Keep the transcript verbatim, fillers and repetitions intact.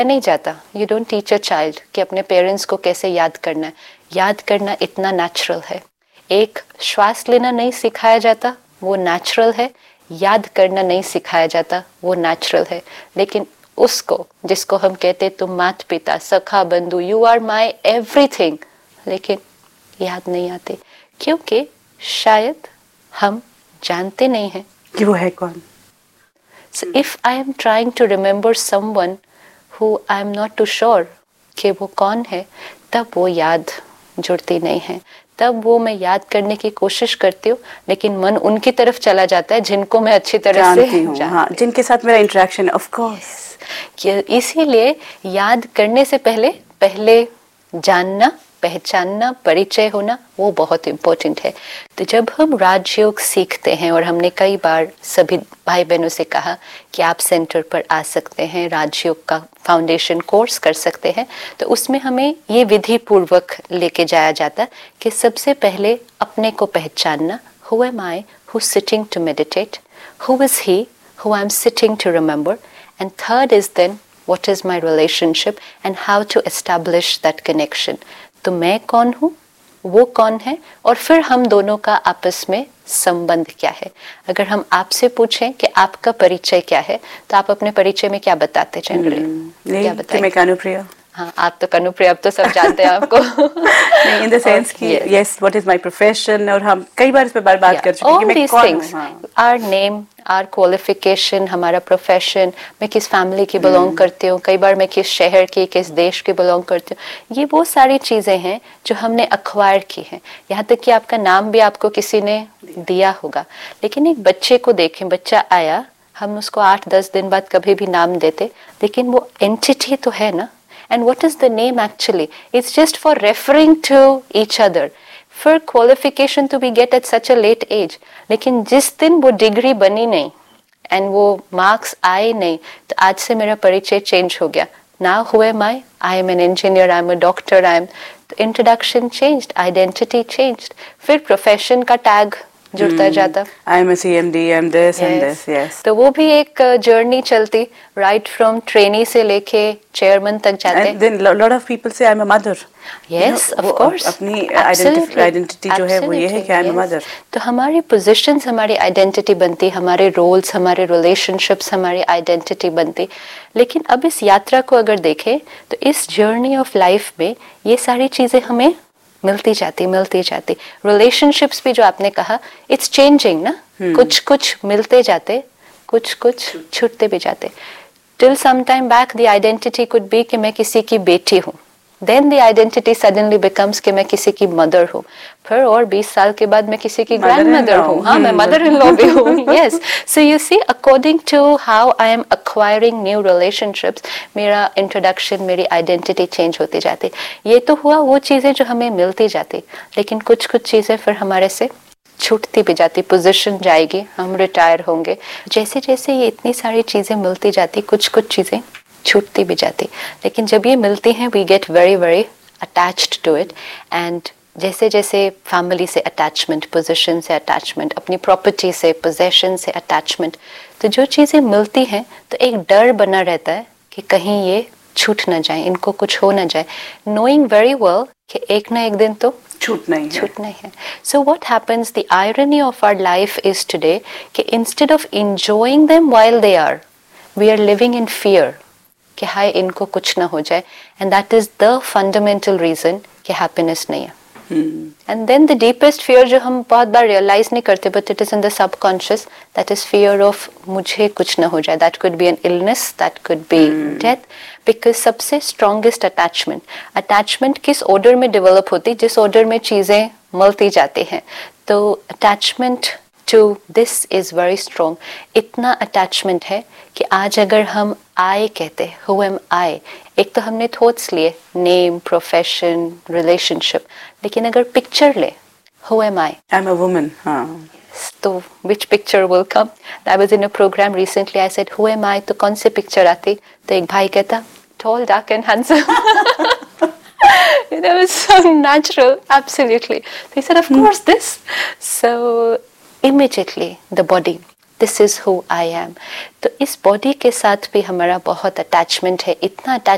नहीं जाता. You don't teach a child कि अपने पेरेंट्स को कैसे याद करना है. याद करना इतना नेचुरल है. एक श्वास लेना नहीं सिखाया जाता, वो नेचुरल है. याद करना नहीं सिखाया जाता, वो नेचुरल है. लेकिन उसको जिसको हम कहते तुम माता पिता सखा बंधु, यू आर माई एवरीथिंग, लेकिन याद नहीं आते क्योंकि शायद हम जानते नहीं हैं कि वो है कौन. So if I am trying to remember someone who I am not too sure कि वो कौन है, तब वो याद जुड़ती नहीं है. तब वो मैं याद करने की कोशिश करती हूँ, लेकिन मन उनकी तरफ चला जाता है जिनको मैं अच्छी तरह से जानती हूँ, हाँ, जिनके साथ मेरा इंटरेक्शन है. Of course. इसीलिए याद करने से पहले पहले जानना, पहचानना, परिचय होना, वो बहुत इम्पोर्टेंट है. तो जब हम राजयोग सीखते हैं, और हमने कई बार सभी भाई बहनों से कहा कि आप सेंटर पर आ सकते हैं, राजयोग का फाउंडेशन कोर्स कर सकते हैं, तो उसमें हमें ये विधि पूर्वक लेके जाया जाता कि सबसे पहले अपने को पहचानना. Who am I who's sitting to meditate? Who is he who I'm sitting to remember? And third is then what is my relationship and how to establish that connection. तो मैं कौन हूँ, वो कौन है, और फिर हम दोनों का आपस में संबंध क्या है. अगर हम आपसे पूछें कि आपका परिचय क्या है, तो आप अपने परिचय में क्या बताते जनरली? hmm, क्या बताएं? मैं कानुप्रिया. हाँ, आप तो कनुप्रिया, अब तो सब जानते हैं आपको. इन द सेंस कि yes, what is my profession, और हम कई बार इस पे बार बात yeah, कर चुके हैं कि मैं कौन हूँ. आवर नेम, आवर क्वालिफिकेशन, हमारा प्रोफेशन, मैं किस फैमिली की बिलोंग hmm. करती हूँ, कई बार मैं किस शहर की, किस देश की बिलोंग करती हूँ. ये वो सारी चीजें हैं जो हमने अक्वायर की हैं. यहाँ तक कि आपका नाम भी आपको किसी ने दिया होगा. लेकिन एक बच्चे को देखें, बच्चा आया, हम उसको आठ दस दिन बाद कभी भी नाम देते, लेकिन वो एंटिटी तो है ना. And what is the name actually? It's just for referring to each other. For qualification to be get at such a late age. लेकिन जिस दिन वो डिग्री बनी नहीं and वो मार्क्स आए नहीं, तो आज से मेरा परिचय चेंज हो गया. Now who am I? I am an engineer, I am a doctor, I am. तो introduction changed, identity changed. फिर प्रोफेशन का टैग जुड़ता hmm. जाता. I am a C M D, I am this yes. and this, yes. तो वो भी एक journey चलती, right from trainee से लेके chairman तक जाते. And then lot of people say I am a mother. Yes, you know, of course. अपनी identity identity जो है वो ये है कि I am a mother. तो हमारी positions हमारी identity बनती, हमारे roles, हमारे relationships हमारी identity बनती. लेकिन अब इस यात्रा को अगर देखें, तो इस journey of life में ये सारी चीजें हमें मिलती जाती मिलती जाती. रिलेशनशिप्स भी जो आपने कहा, इट्स चेंजिंग ना. hmm. कुछ कुछ मिलते जाते, कुछ कुछ छूटते भी जाते. Till some time back the identity could be कि मैं किसी की बेटी हूँ. Then the identity suddenly becomes कि मैं किसी की मदर हूँ. फिर और बीस साल के बाद मैं किसी की ग्रैंड मदर हूँ. हाँ, मैं मदर इन लॉ भी हूँ. Yes. So you see, according to how I am acquiring new relationships, मेरा इंट्रोडक्शन, मेरी आइडेंटिटी चेंज होती जाती. ये तो हुआ वो चीजें जो हमें मिलती जाती, लेकिन कुछ कुछ चीजें फिर हमारे से छूटती भी जाती. पोजीशन जाएगी, हम रिटायर होंगे. जैसे जैसे ये इतनी सारी चीजें मिलती जाती, कुछ कुछ चीजें छूटती भी जाती. लेकिन जब ये मिलती हैं, we get very very attached to it. And जैसे जैसे फैमिली से अटैचमेंट, पोजीशन से अटैचमेंट, अपनी प्रॉपर्टी से, पोजेशन से अटैचमेंट, तो जो चीज़ें मिलती हैं तो एक डर बना रहता है कि कहीं ये छूट ना जाए, इनको कुछ हो ना जाए, नोइंग वेरी वेल कि एक ना एक दिन तो छूटना ही छूटना ही है. So what happens, the irony of our life is today कि instead of enjoying them while they are, we are living in fear कि हाय इनको कुछ ना हो जाए. And that is the fundamental reason कि हैप्पीनेस नहीं है. And then the deepest fear जो हम बहुत बार रियलाइज नहीं करते, but it is in the subconscious, that is fear of मुझे कुछ ना हो जाए. That could be an illness, that could be death. Because सबसे स्ट्रॉन्गेस्ट अटैचमेंट अटैचमेंट किस ऑर्डर में डेवलप होती, जिस ऑर्डर में चीजें मिलती जाती हैं. तो attachment to this is very strong. इतना अटैचमेंट है कि आज अगर हम आई कहते, हु एम आई, एक तो हमने थॉट्स लिए, नेम, प्रोफेशन, रिलेशनशिप, लेकिन अगर पिक्चर ले, who am I, I am a woman, हाँ, तो which picture will come? I was in a programme recently, I said who am आई, तो कौन सी पिक्चर आती? तो एक भाई कहता toll, dark and handsome. That was so natural, absolutely. He said, of course, this. So immediately the body, this is who I am. तो इस body के साथ भी हमारा बहुत attachment है, इतना attachment